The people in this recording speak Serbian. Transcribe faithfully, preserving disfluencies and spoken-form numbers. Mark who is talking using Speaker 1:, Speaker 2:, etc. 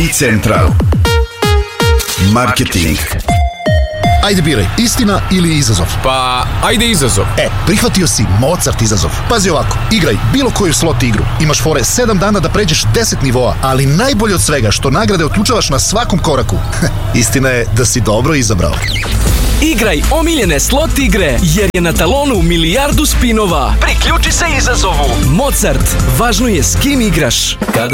Speaker 1: Epicentral. Marketing.
Speaker 2: Ajde biraj, istina ili izazov?
Speaker 3: Pa, ajde izazov.
Speaker 2: E, prihvatio si Mozart izazov. Pazi ovako, igraj bilo koju slot igru. Imaš fore sedam dana da pređeš deset nivoa, ali najbolje od svega što nagrade otključavaš na svakom koraku. Istina je da si dobro izabrao.
Speaker 4: Igraj omiljene slot igre, jer je na talonu milijardu spinova. Priključi se izazovu. Mozart, važno je s kim igraš. Kada